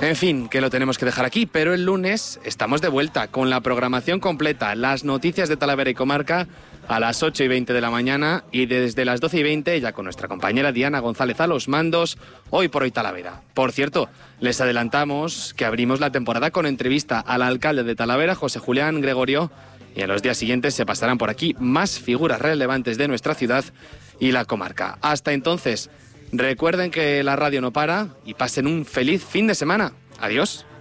En fin, que lo tenemos que dejar aquí, pero el lunes estamos de vuelta con la programación completa, las noticias de Talavera y comarca a las 8:20 de la mañana y desde las 12:20 ya con nuestra compañera Diana González a los mandos, Hoy por Hoy Talavera. Por cierto, les adelantamos que abrimos la temporada con entrevista al alcalde de Talavera, José Julián Gregorio, y en los días siguientes se pasarán por aquí más figuras relevantes de nuestra ciudad y la comarca. Hasta entonces, recuerden que la radio no para y pasen un feliz fin de semana. Adiós.